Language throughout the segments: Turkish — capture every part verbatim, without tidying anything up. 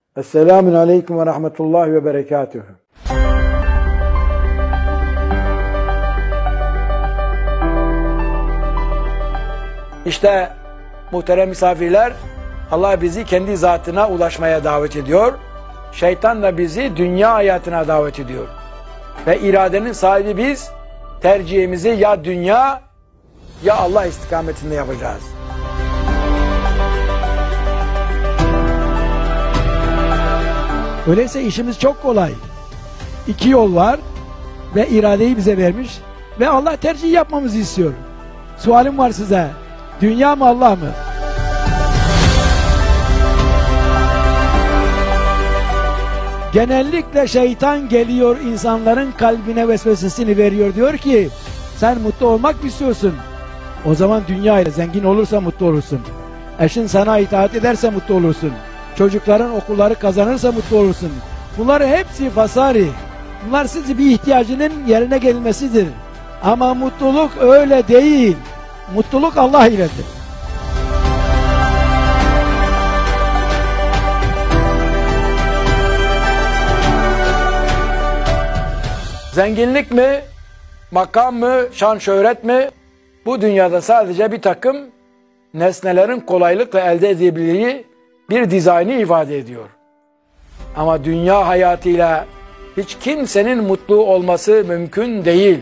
Esselamun Aleyküm ve Rahmetullahi ve Berekatuhu. İşte muhterem misafirler, Allah bizi kendi zatına ulaşmaya davet ediyor. Şeytan da bizi dünya hayatına davet ediyor. Ve iradenin sahibi biz, tercihimizi ya dünya ya Allah istikametinde yapacağız. Öyleyse işimiz çok kolay. İki yol var ve iradeyi bize vermiş ve Allah tercih yapmamızı istiyor. Sualim var size. Dünya mı Allah mı? Genellikle şeytan geliyor, insanların kalbine vesvesesini veriyor. Diyor ki sen mutlu olmak mı istiyorsun? O zaman dünya ile zengin olursa mutlu olursun. Eşin sana itaat ederse mutlu olursun. Çocukların okulları kazanırsa mutlu olursun. Bunlar hepsi fasari. Bunlar sizin bir ihtiyacının yerine gelmesidir. Ama mutluluk öyle değil. Mutluluk Allah iledir. Zenginlik mi, makam mı, şan şöhret mi? Bu dünyada sadece bir takım nesnelerin kolaylıkla elde edebildiği bir dizaynı ifade ediyor. Ama dünya hayatıyla hiç kimsenin mutlu olması mümkün değil.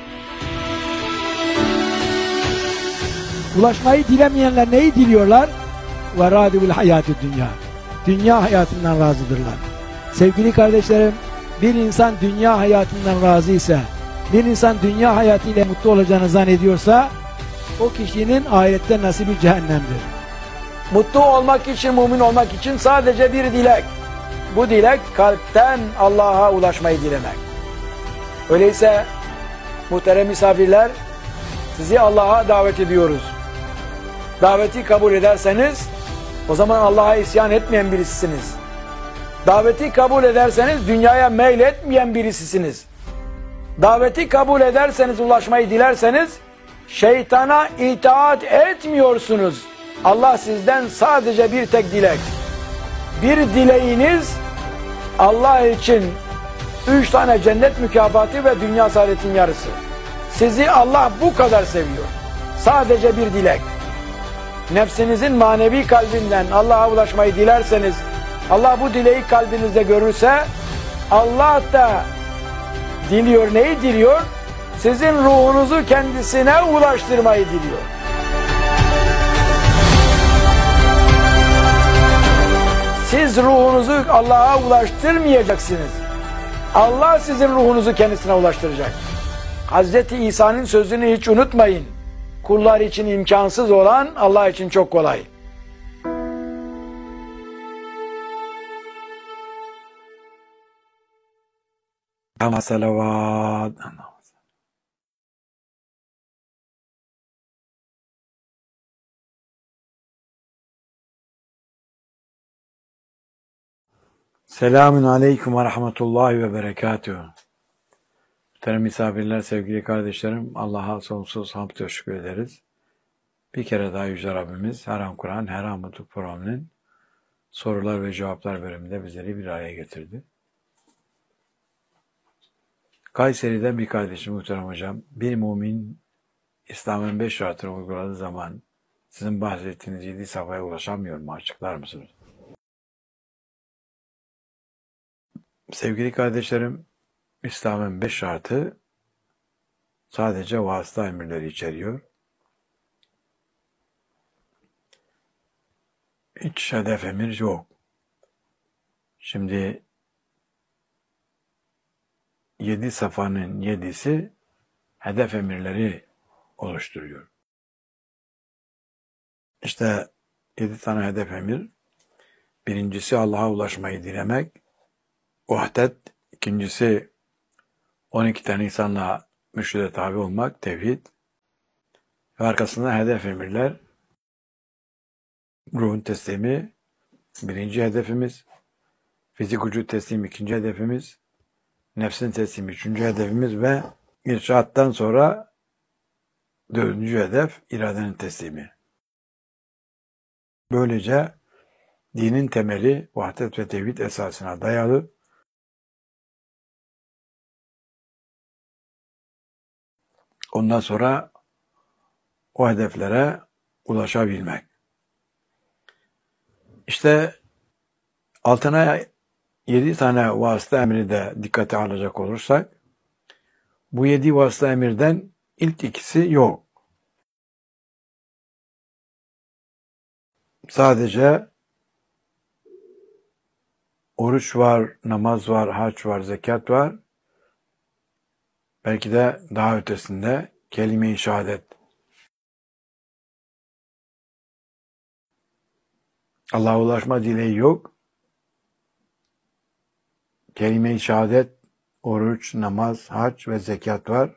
Ulaşmayı dilemeyenler neyi diliyorlar? وَرَادُ بِالْحَيَاتِ dünya. Dünya hayatından razıdırlar. Sevgili kardeşlerim, bir insan dünya hayatından razı ise, bir insan dünya hayatıyla mutlu olacağını zannediyorsa, o kişinin ahirette nasibi cehennemdir. Mutlu olmak için, mümin olmak için sadece bir dilek. Bu dilek kalpten Allah'a ulaşmayı dilemek. Öyleyse muhterem misafirler, sizi Allah'a davet ediyoruz. Daveti kabul ederseniz o zaman Allah'a isyan etmeyen birisisiniz. Daveti kabul ederseniz dünyaya meyletmeyen birisisiniz. Daveti kabul ederseniz, ulaşmayı dilerseniz şeytana itaat etmiyorsunuz. Allah sizden sadece bir tek dilek. Bir dileğiniz Allah için üç tane cennet mükafatı ve dünya saadetin yarısı. Sizi Allah bu kadar seviyor. Sadece bir dilek. Nefsinizin manevi kalbinden Allah'a ulaşmayı dilerseniz, Allah bu dileği kalbinizde görürse, Allah da diliyor. Neyi diliyor? Sizin ruhunuzu kendisine ulaştırmayı diliyor. Siz ruhunuzu Allah'a ulaştırmayacaksınız. Allah sizin ruhunuzu kendisine ulaştıracak. Hazreti İsa'nın sözünü hiç unutmayın. Kullar için imkansız olan Allah için çok kolay. Ama salavat. Selamun Aleyküm ve Rahmetullahi ve Berekatuhu. Muhterem misafirler, sevgili kardeşlerim, Allah'a sonsuz hamd ve şükür ederiz. Bir kere daha Yüce Rabbimiz her an Kur'an, her an Mutluluk Programı'nın sorular ve cevaplar bölümünde bizleri bir araya getirdi. Kayseri'den bir kardeşim, muhterem hocam, bir mümin İslam'ın beş şartını uyguladığı zaman sizin bahsettiğiniz yedi safhaya ulaşamıyor mu? Açıklar mısınız? Sevgili kardeşlerim, İslam'ın beş şartı sadece vasıta emirleri içeriyor. Hiç hedef emir yok. Şimdi yedi safhanın yedisi hedef emirleri oluşturuyor. İşte yedi tane hedef emir. Birincisi Allah'a ulaşmayı dilemek. Vahdet. İkincisi on iki tane insanla mürşide tabi olmak, tevhid. Ve arkasında hedef emirler. Ruhun teslimi birinci hedefimiz. Fizik vücut teslimi ikinci hedefimiz. Nefsin teslimi üçüncü hedefimiz ve irşattan sonra dördüncü hedef iradenin teslimi. Böylece Dinin temeli vahdet ve tevhid esasına dayalı. Ondan sonra o hedeflere ulaşabilmek. İşte altına yedi tane vasıta emri de dikkate alacak olursak, bu yedi vasıta emirden ilk ikisi yok. Sadece oruç var, namaz var, hac var, zekat var. Belki de daha ötesinde kelime-i şehadet. Allah'a ulaşma dileği yok. Kelime-i şehadet, oruç, namaz, hac ve zekat var.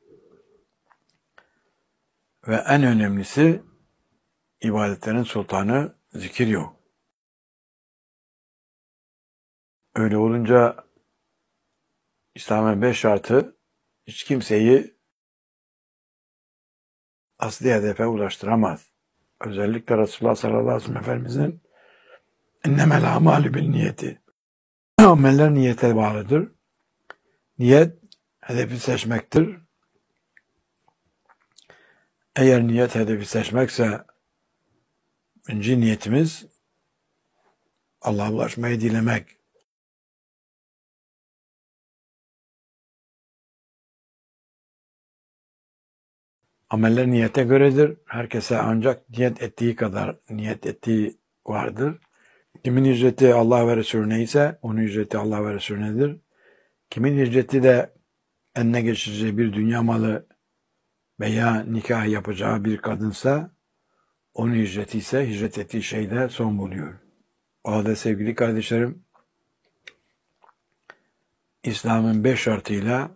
Ve en önemlisi ibadetlerin sultanı zikir yok. Öyle olunca İslam'ın beş şartı hiç kimseyi asli hedefe ulaştıramaz. Özellikle Resulullah sallallahu aleyhi ve sellem Efendimizin ennemel amalü bil niyeti. Ameller niyete bağlıdır. Niyet hedefi seçmektir. Eğer niyet hedefi seçmekse birinci niyetimiz Allah'a ulaşmayı dilemek. Ameller niyete göredir. Herkese ancak niyet ettiği kadar niyet ettiği vardır. Kimin hicreti Allah ve Resulüne ise onun hicreti Allah ve Resulünedir. Kimin hicreti de eline geçireceği bir dünya malı veya nikah yapacağı bir kadınsa onun hicreti ise hicret ettiği şeyde son buluyor. O halde sevgili kardeşlerim, İslam'ın beş şartıyla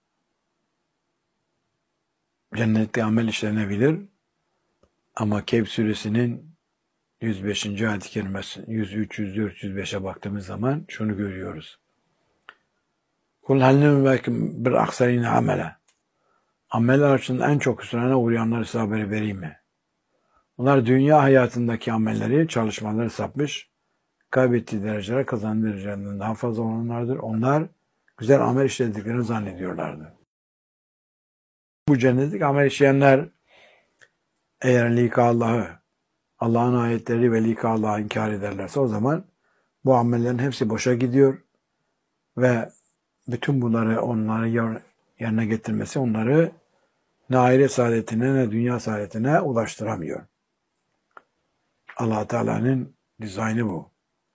cennette amel işlenebilir ama Kehf suresinin yüz beşinci ayet-i kerimesi yüz üç, yüz dört, yüz beşe baktığımız zaman şunu görüyoruz. Kul hal nübeküm bir aksarine amele. Ameller açısından en çok hüsrana uğrayanları size haberi vereyim mi? Bunlar dünya hayatındaki amelleri, çalışmaları sapmış, kaybettiği dereceler kazandığı derecelerinden daha fazla olanlardır. Onlar güzel amel işlediklerini zannediyorlardı. Bu cennetlik amel işleyenler eğer lika Allah'ı, Allah'ın ayetleri ve lika Allah'ı inkar ederlerse o zaman bu amellerin hepsi boşa gidiyor ve bütün bunları onları yerine getirmesi onları ne ahiret saadetine ne dünya saadetine ulaştıramıyor. Allah Teala'nın dizaynı bu.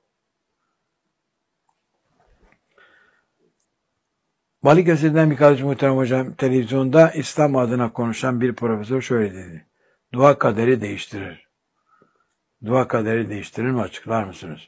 Balıkesir'den bir kardeşim muhterem hocam televizyonda İslam adına konuşan bir profesör şöyle dedi. Dua kaderi değiştirir. Dua kaderi değiştirir mi? Açıklar mısınız?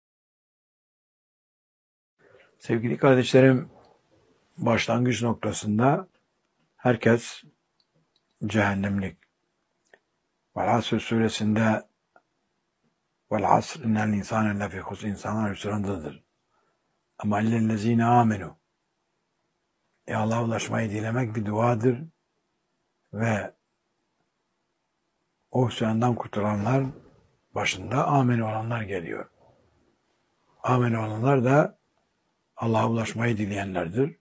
Sevgili kardeşlerim, başlangıç noktasında herkes cehennemlik. Vel Asr suresinde vel asr innel insane lefî husr, insanlar hüsrandadır. Ama illellezîne âmenû. E Allah'a ulaşmayı dilemek bir duadır ve o hüsrandan kurtulanlar başında amin olanlar geliyor. Amin olanlar da Allah'a ulaşmayı dileyenlerdir.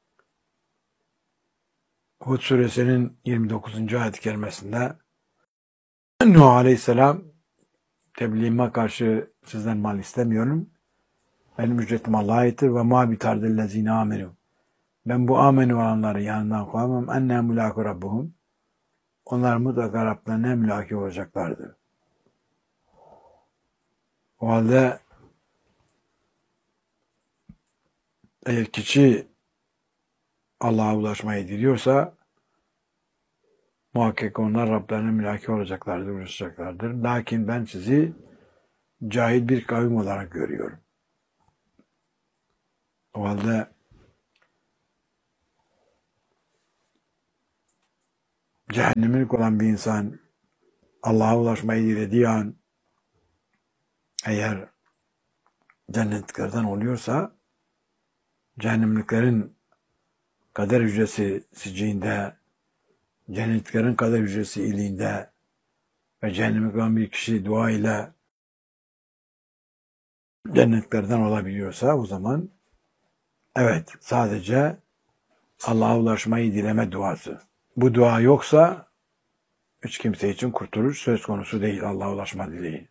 Hud suresinin yirmi dokuzuncu ayet-i kerimesinde Nuh aleyhisselam tebliğime karşı sizden mal istemiyorum. Benim ücretim Allah'a aittir ve ma bitardellezine amenu. Ben bu amen olanları yanından koymam. Enne mülâku rabbuhum. Onlar mutlaka Rablerine mülâki olacaklardır. O halde eğer kişi Allah'a ulaşmayı diliyorsa muhakkak onlar Rablerine mülâki olacaklardır, ulaşacaklardır. Lakin ben sizi cahil bir kavim olarak görüyorum. O halde cehennemlik olan bir insan Allah'a ulaşmayı dilediği an eğer cennetliklerden oluyorsa cehennemliklerin kader hücresi sicinde, cennetliklerin kader hücresi iliğinde ve cehennemlik olan bir kişi dua ile cennetlerden olabiliyorsa o zaman evet, sadece Allah'a ulaşmayı dileme duası. Bu dua yoksa hiç kimse için kurtuluş söz konusu değil, Allah'a ulaşma dileği.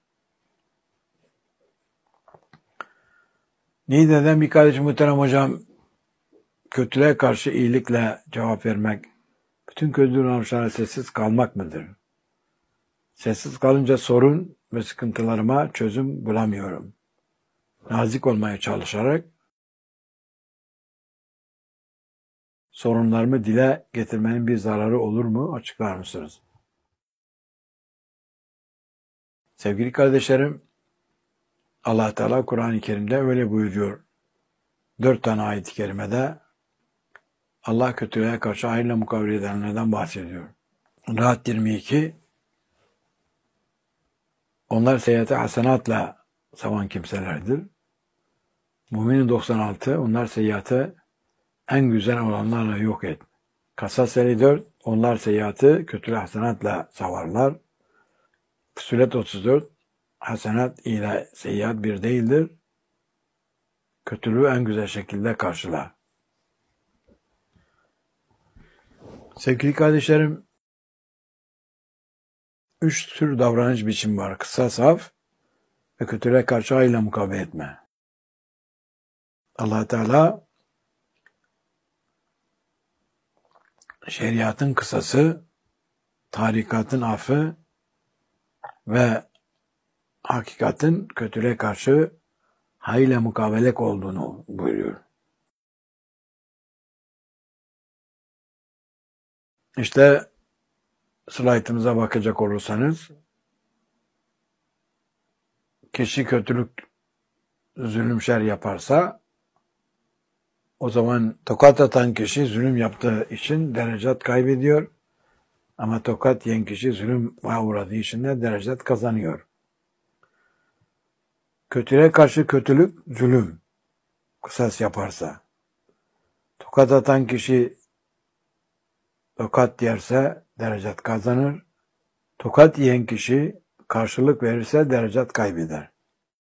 Niğde'den bir kardeşim, muhterem hocam, kötülüğe karşı iyilikle cevap vermek, bütün kötü davranışlara sessiz kalmak mıdır? Sessiz kalınca sorun ve sıkıntılarıma çözüm bulamıyorum. Nazik olmaya çalışarak sorunlarımı dile getirmenin bir zararı olur mu? Açıklar mısınız? Sevgili kardeşlerim, Allah Teala Kur'an-ı Kerim'de öyle buyuruyor. Dört tane ayet-i kerimede Allah kötülüğe karşı hayırla mukavele edenlerden bahsediyor. Rahat yirmi iki, onlar seyyate hasenatla savan kimselerdir. Mümin doksan altı, onlar seyyiatı en güzel olanlarla yok et. Kasas elli dört, onlar seyyiatı kötülüğü hasenatla savarlar. Füsilet otuz dört, hasenat ile seyyiat bir değildir. Kötülüğü en güzel şekilde karşılar. Sevgili kardeşlerim, üç tür davranış biçimi var. Kısas, af ve kötülüğe karşı hayırla mukabele etme. Allah Teala şeriatın kısası, tarikatın affı ve hakikatin kötülüğe karşı hayırla mukavelek olduğunu buyuruyor. İşte slaytımıza bakacak olursanız, kişi kötülük, zulüm, şer yaparsa, o zaman tokat atan kişi zulüm yaptığı için derecat kaybediyor. Ama tokat yiyen kişi zulüm uğradığı için de derecat kazanıyor. Kötülüğe karşı kötülük, zulüm, kısas yaparsa. Tokat atan kişi tokat yerse derecat kazanır. Tokat yiyen kişi karşılık verirse derecat kaybeder.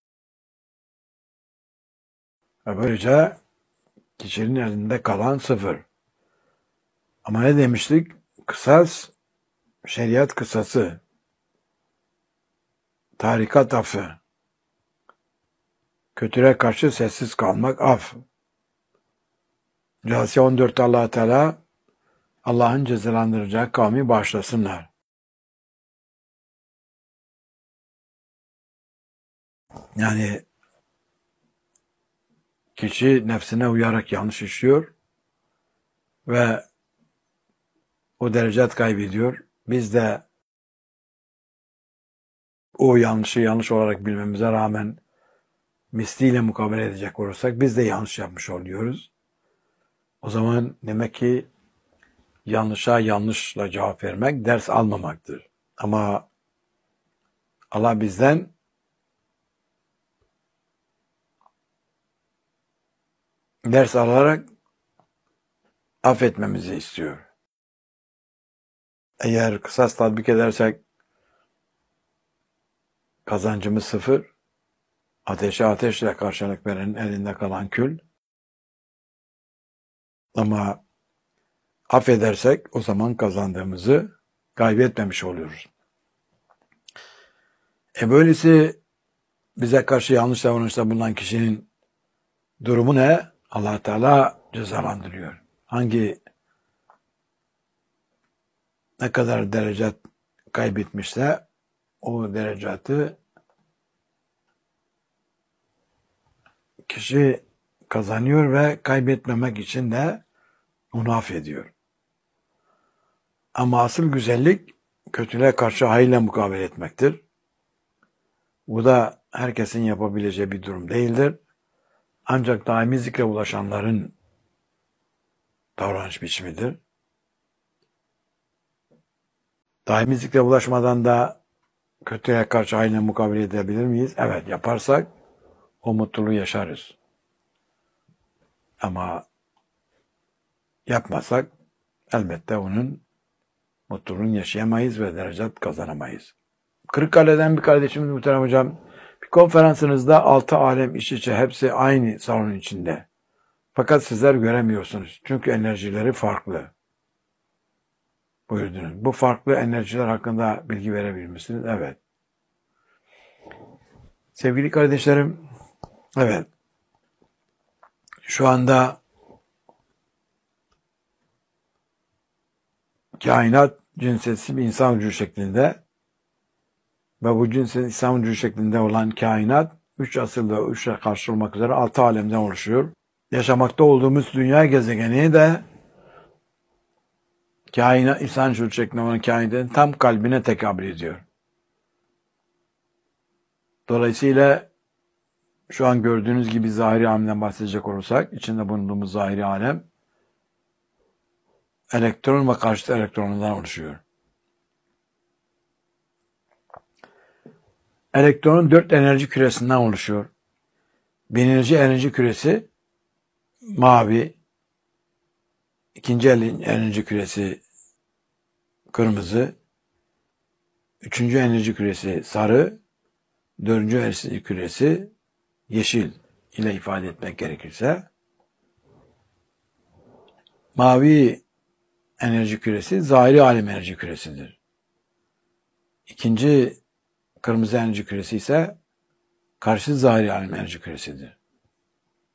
Ve böylece kişinin elinde kalan sıfır. Ama ne demiştik? Kısas, şeriat kısası, tarikat affı, kötülüğe karşı sessiz kalmak af. Câsiye on dörtte Allah Teala Allah'ın cezalandıracağı kavmi bağışlasınlar. Yani kişi nefsine uyarak yanlış işliyor ve o derecat kaybediyor. Biz de o yanlışı yanlış olarak bilmemize rağmen misliyle mukabele edecek olursak biz de yanlış yapmış oluyoruz. O zaman demek ki yanlışa yanlışla cevap vermek ders almamaktır. Ama Allah bizden ders alarak affetmemizi istiyor. Eğer kısas tatbik edersek kazancımız sıfır, ateşe ateşle karşılık verenin elinde kalan kül. Ama affedersek o zaman kazandığımızı kaybetmemiş oluyoruz. E böylesi bize karşı yanlış davranışta bulunan kişinin durumu ne? Allah Teala cezalandırıyor. Hangi ne kadar derecat kaybetmişse o derecatı kişi kazanıyor ve kaybetmemek için de onu affediyor. Ama asıl güzellik kötülüğe karşı hayırla mukabele etmektir. Bu da herkesin yapabileceği bir durum değildir. Ancak daimi zikre ulaşanların davranış biçimidir. Daimi zikre ulaşmadan da kötüye karşı hayırla mukabele edebilir miyiz? Evet, yaparsak o mutluluğu yaşarız. Ama yapmasak elbette onun mutluluğunu yaşayamayız ve derecat kazanamayız. Kırıkkale'den bir kardeşimiz, muhterem hocam, Konferansınızda altı alem iç içe, hepsi aynı salonun içinde. Fakat sizler göremiyorsunuz. Çünkü enerjileri farklı. Buyurdunuz. Bu farklı enerjiler hakkında bilgi verebilir misiniz? Evet. Sevgili kardeşlerim, evet. Şu anda kainat cinsiyetsiz bir insan vücudu şeklinde ve bu cinsiyetsiz insan vücudu şeklinde olan kainat üç asıl ve üçe karşı olmak üzere altı alemden oluşuyor. Yaşamakta olduğumuz dünya gezegeni de kainat, insan vücudu şeklinde olan kainatın tam kalbine tekabül ediyor. Dolayısıyla şu an gördüğünüz gibi zahiri alemden bahsedecek olursak, içinde bulunduğumuz zahiri alem elektron ve karşıtı elektronundan oluşuyor. Elektronun dört enerji küresinden oluşuyor. Birinci enerji küresi mavi, ikinci enerji küresi kırmızı, üçüncü enerji küresi sarı, dördüncü enerji küresi yeşil ile ifade etmek gerekirse. Mavi enerji küresi zahiri alem enerji küresidir. İkinci kırmızı enerji küresi ise karşı zahiri alem enerji küresidir.